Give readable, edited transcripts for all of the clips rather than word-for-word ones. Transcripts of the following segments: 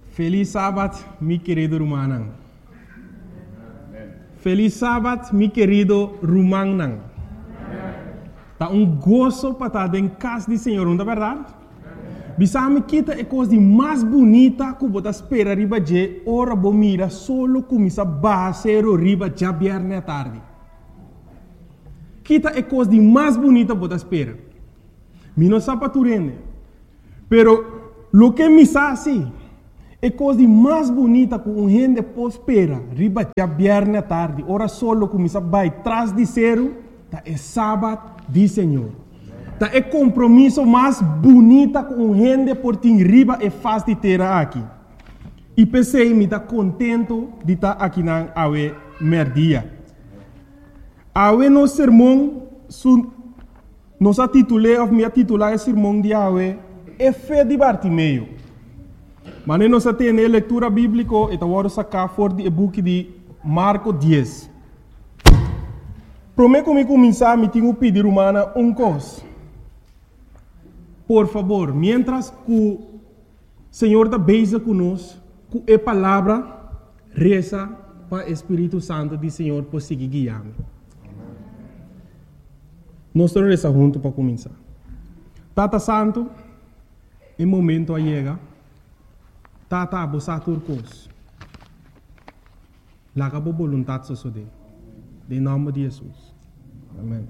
Feliz sábado, mi querido Rumanang. Feliz sábado, mi querido Rumanang. Tá gozo para estar em casa do Senhor, não é verdade? Bisame kita é coisa mais bonita que você espera riba de ora bo mira solo começa basero riba já viernes à tarde. Kita é coisa mais bonita que você espera. Mi não sabe tu rende. Pero lo que me sabe é coisa mais bonita que gente pode esperar riba já viernes à tarde. Ora solo começa vai trás de zero, tá é sábado do Senhor. Tá é compromisso mais bonita com gente por ti riba é fácil de ter aqui. E pensei me tá contento de estar aqui na awe merdia. Awe no sermão nos titulei ou me titular o sermão de awe é fé de Bartimeu. Mas nós temos a leitura bíblica e vamos sacar fora do book de Marcos 10. Prometo que começar me tenho pedir humana coisa. Por favor, mientras que o Senhor está beija conosco, com a palavra, reza para o Espírito Santo do Senhor por seguir guiando. Nós estamos rezando juntos para começar. Tata Santo, em momento a chega, Tata abusar turcos. Laga a vontade sosode. Em nome de Jesus. Amém.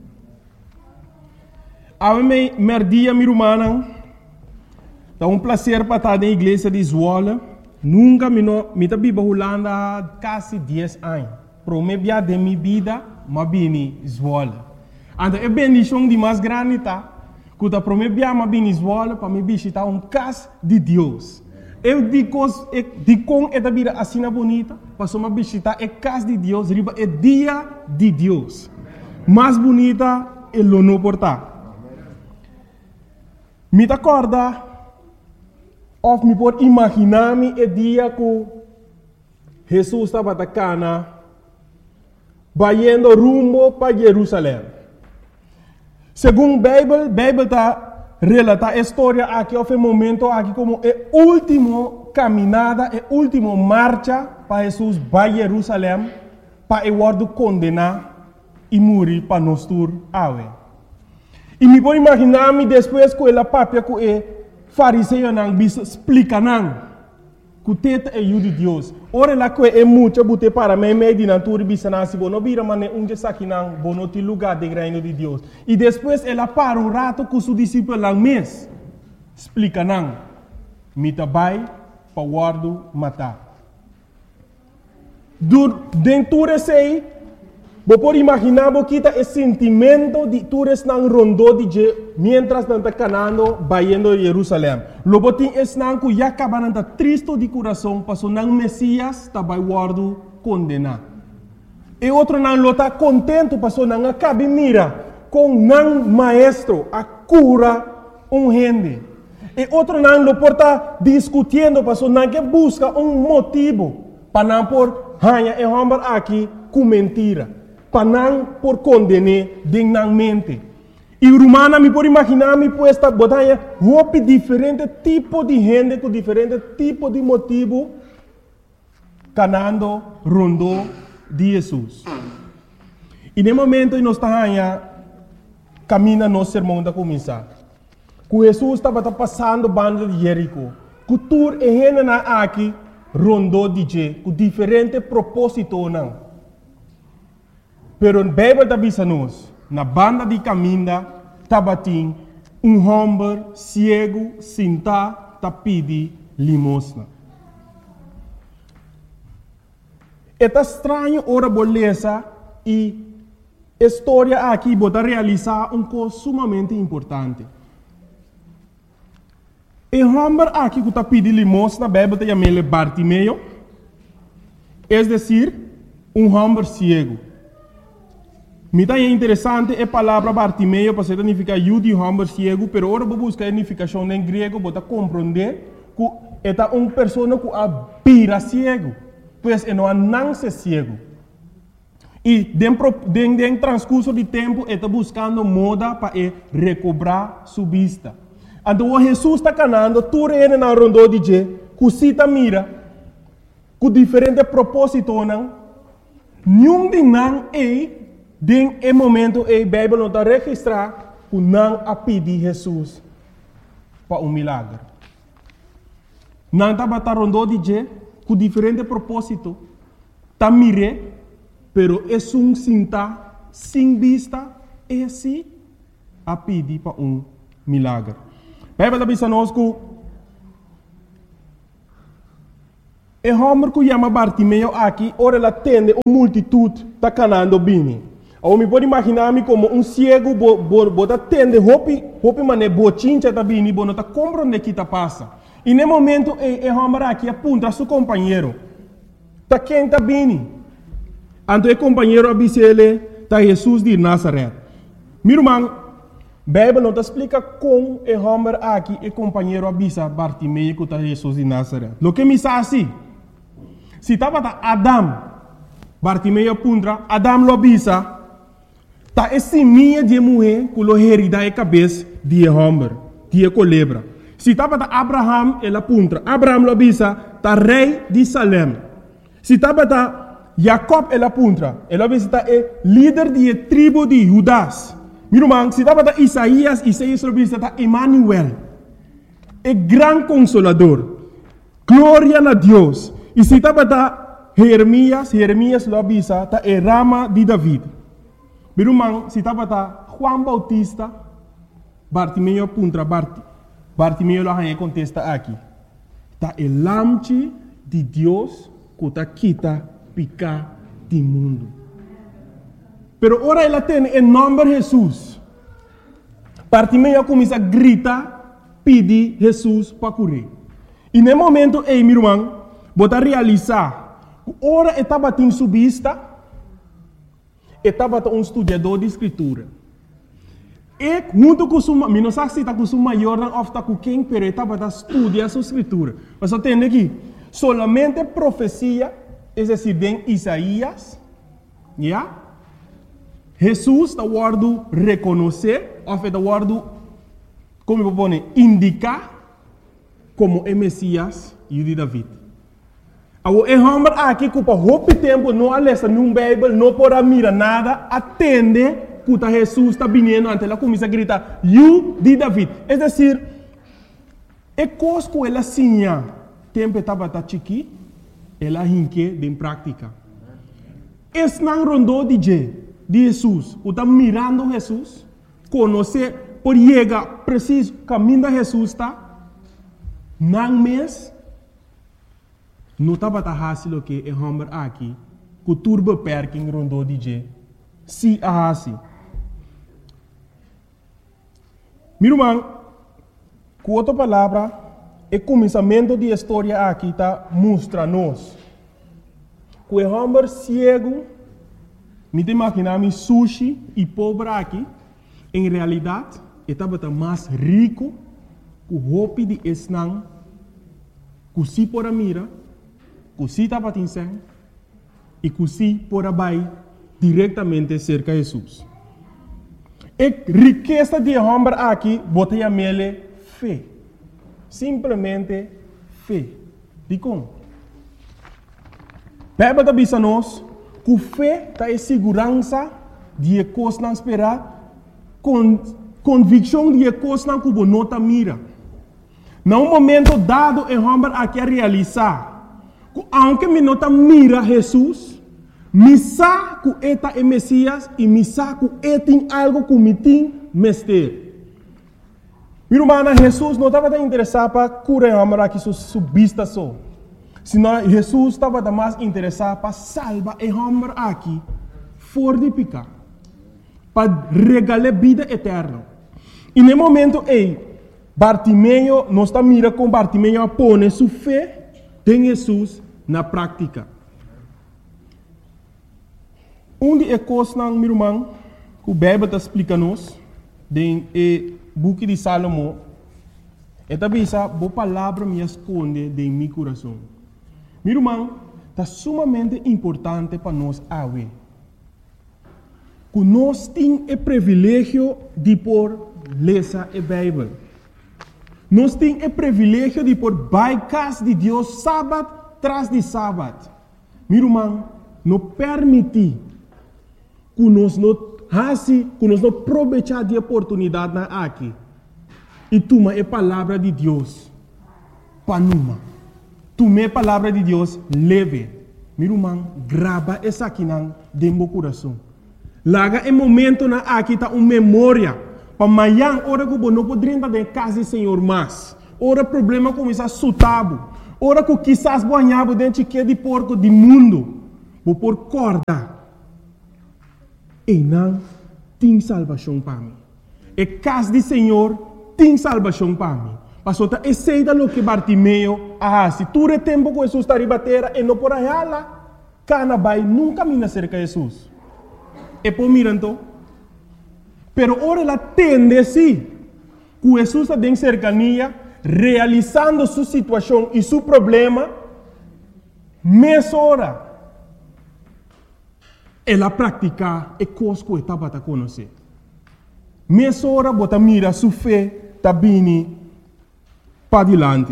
Ave merdia mi rumana. É prazer para estar na igreja de Zwolle. Nunca me tá biba Holanda quase 10 anos. Promebia de minha vida, mas bini Zwolle. Então é bendição de mais grande tá. Quando promebia mas bini Zwolle para me visitar casa de Deus. Eu digo com esta vida assim bonita, para me visitar a casa de Deus, riba é dia de Deus. Mais bonita é o não portar. Me acorda, ou me pode imaginar-me o dia que Jesus estava atacando, indo rumo para Jerusalém. Segundo a Bíblia está relata a história aqui, houve um momento aqui como a última caminhada, a última marcha para Jesus para Jerusalém, para ele condenar e morrer para nós todos. E me pode imaginar-me depois que ela papia que o fariseu não bisa explica não que o teto é o de Deus. Ora lá que é muito bote para mim de natura bisa nasi bono vira mane onde saki não bono ti lugar de reino de Deus. E depois ela para um rato com seu discípulo lá mês explica não me tabai para guardo matar. Dentro desse você pode imaginar que esse sentimento de todos não rondou de mientras não está canando indo a Jerusalém. Logo tem esse não que já acaba não triste de coração, passou não Messias está vai guardo condenar. E outro não está contente, passou não acaba mira com não maestro a cura gente. E outro não lo porta discutindo, passou não que busca motivo para não por hanha e homem aqui com mentira. Para não por condenar dignamente. E romana me pode imaginar me puesta botanha roupa diferente tipo de gente com diferente tipo de motivo canando rondou de Jesus. E no momento nós estamos caminhando no sermão da começar. Que Jesus estava passando banda de Jerico. Que tur e gente aqui rondou de com diferente propósito não. Pero a Bíblia está dizendo na banda de caminho, tabatim, homem cego, sentado, tá pedi limosna. É estranho ora beleza e a história aqui bota realizar coisa sumamente importante. O homem aqui que tá pedi limosna, a Bíblia chama ele Bartimeu, é decir, homem cego. Me está interessante a palavra Bartimeu, para significar eu de homem cego, pero agora vou buscar a significação em grego para compreender que é uma pessoa que vira cego, pois não nasce cego. E dentro do transcurso de tempo, está buscando moda para recobrar sua vista. Então, Jesus está canando, tudo ele na rondou de cosita mira, com diferente propósito não, nenhum de não den e momento a Bíblia não está registrar, que não a pedir Jesus para milagre. Não está batendo de je, com diferente propósito, tá mire, pero é sinta, sem vista, é assim, a pedir para milagre. A Bíblia diz a nós que o homem que chama Bartimeu aqui, ora ela tende uma multitude está canando bem. Eu me pode imaginar-me como cego, bota tende, hopi mané, bochincha tá bem, não tá compreendendo o que está passa. E no momento, o homem aqui aponta a seu companheiro. Tá quem está bem. Então o companheiro avisa ele, tá Jesus de Nazaré. Meu irmão, a Bíblia não te explica como o homem aqui, o companheiro avisa Bartimeu que está Jesus de Nazaré. O que me diz assim, se estava Adam, Bartimeu apunta, Adam lo avisa, tá esse minha de mulher que lo herida a cabeça de homem, de culebra. Se estava Abraham, ele apunta, Abraham lo avisa, tá rei de Salem. Se estava Jacob, ele apunta, ele avisa, tá líder de tribo de Judas. Meu irmão, se estava Isaías lo avisa, tá Emmanuel, é grande consolador, glória a Deus. E se estava Jeremias lo avisa, tá rama de David. Meu irmão, se estava Juan Bautista, Bartimeu apunta, Bartimeu lo contesta aqui. Tá o lamche de Deus que está quita picar do mundo. Pero ora ela tem em nome de Jesus. Bartimeu começa a gritar, pedir Jesus para curar. E no momento, meu irmão, bota realizar, ora estava em sua vista, estava estudador de escritura. E junto com sua, não sei se está com sua maior ou está com quem, mas estava estudando a sua escritura. Mas você tem aqui, solamente profecia, é decir, em Isaías, yeah? Jesus está guardando reconhecer, ou está guardando, como eu vou indicar, como é Messias e de David. O homem aqui que por muito tempo não lê nenhum Bíblia, não pode mirar nada, atende que Jesus está vindo ante ela começa a gritar, "You de David". É decir, é coisa que ela sinha, tempo estava chiqui, ela hinque em prática. Esse não rondou de Jesus, que está mirando Jesus, conhecer, por chegar preciso caminho de Jesus está, não mês, não estava fácil que o homem aqui, que turbo perking rondou de se a assim. Meu irmão, com outra palavra, o começamento da história aqui está mostra-nos que o homem cego, me imaginar sushi e pobre aqui, em realidade, estava mais rico que o roupa de esnang, que se por mira, que se estava tinseng, e que se por vai diretamente cerca de Jesus. A riqueza de homem aqui, botei a mele fé. Simplesmente fé. Digo, Bíblia está dizendo nós que fé está em segurança de coisas não esperar, convicção de coisas não que não está mira. Num momento dado, o homem aqui a realizar, que aunque me não está mira Jesus, me sabe que eta é Messias e me sabe que ele tem algo que me tem mestre. Meu irmão, Jesus não estava interessado para curar o homem aqui sua vista só. Senão Jesus estava mais interessado para salvar o homem aqui fora de pecado, para regalar vida eterna. E no momento Bartimeu, não está mirando com Bartimeu a pôr sua fé em Jesus na prática. De coisas, meu irmão, que o Bíblia está explicando-nos, no book de Salomão, é também essa boa palavra me esconde em meu coração. Meu irmão, está sumamente importante para nós ver que nós temos o privilégio de por ler a Bíblia. Nós temos o privilégio de por casa de Deus sábado tras de sábado. Meu irmão, não permite que nós não aproveitar de oportunidade aqui. E toma a palavra de Deus para numa. Toma a palavra de Deus leve. Meu irmão, grava essa aqui dentro do coração. Laga o momento aqui está uma memória. Para amanhã, hora que você não pode entrar em casa do Senhor mais. Hora problema começa a sutabo. Hora que quizás banhava dentro de porco do mundo. Vou por corda. E não tem salvação para mim. E casa do Senhor tem salvação para mim. Pastor, tá aceita lo que Bartimeu se tu é tempo que Jesus está ribatera e não por aí lá, cana vai nunca mina cerca de Jesus. E por mirando. Pero ora ela tende sim, que Jesus está em cercania, realizando sua situação e seu problema, mais hora. Ela pratica e coisa que estava a conhecer. Mais hora, bota mira sua fé, está vindo para adiante.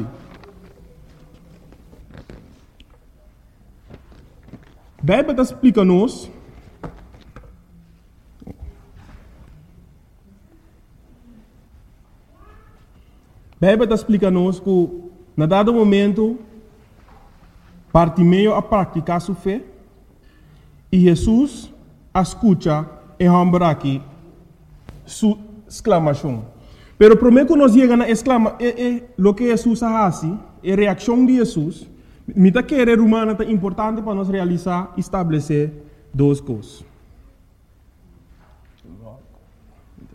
Daí para explicar-nos. A Bíblia explica-nos que, na dado momento, Bartimeu a praticar sua fé e Jesus escuta e lembra aqui sua exclamação. Pero primeiro que nós chegamos a exclamar, o que Jesus faz, a reação de Jesus, me está querendo humana é importante para nós realizar e estabelecer duas coisas.